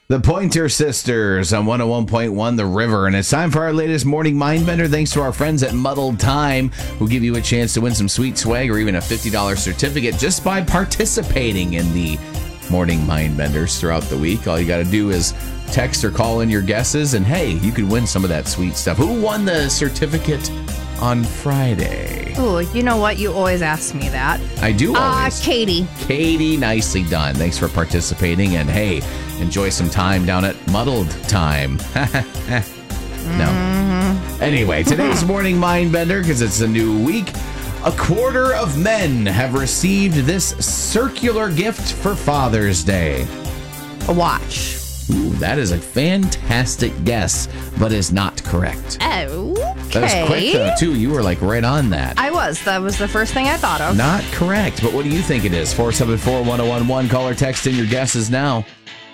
The Pointer Sisters on 101.1 The River. And it's time for our latest Morning Mindbender. Thanks to our friends at Muddled Time, who give you a chance to win some sweet swag or even a $50 certificate just by participating in the Morning Mindbenders throughout the week. All you got to do is text or call in your guesses, and hey, you could win some of that sweet stuff. Who won the certificate on Friday? Oh, you know what? You always ask me that. I do always. Katie. Katie, nicely done. Thanks for participating, and hey, enjoy some time down at Muddled Time. No. Anyway, today's Morning Mindbender, because it's a new week. A quarter of men have received this circular gift for Father's Day. A watch. Ooh, that is a fantastic guess, but is not correct. Oh, okay. That was quick, though, too. You were, like, right on that. I was. That was the first thing I thought of. Not correct, but what do you think it is? 474-1011. Call or text in your guesses now.